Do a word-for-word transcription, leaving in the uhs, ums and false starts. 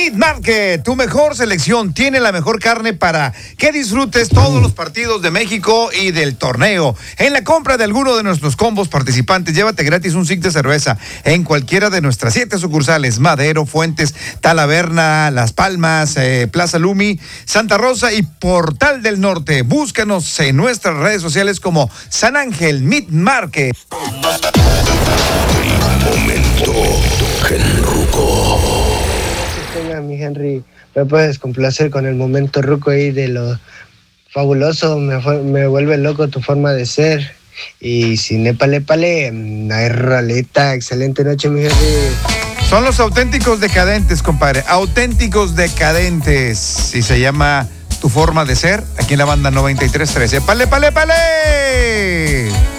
Meat Market, tu mejor selección, tiene la mejor carne para que disfrutes todos los partidos de México y del torneo. En la compra de alguno de nuestros combos participantes, llévate gratis un six de cerveza en cualquiera de nuestras siete sucursales: Madero, Fuentes, Talaverna, Las Palmas, eh, Plaza Lumi, Santa Rosa y Portal del Norte. Búscanos en nuestras redes sociales como San Ángel Meat Market. Momento Genruco. Venga, mi Henry, me puedes complacer con el momento ruco ahí de lo fabuloso. Me, fue, me vuelve loco tu forma de ser. Y sin épale, pale, hay roleta. Excelente noche, mi Henry. Son los auténticos decadentes, compadre. Auténticos decadentes. Y se llama Tu Forma de Ser, aquí en la banda noventa y tres trece. ¡Pale, pale, pale!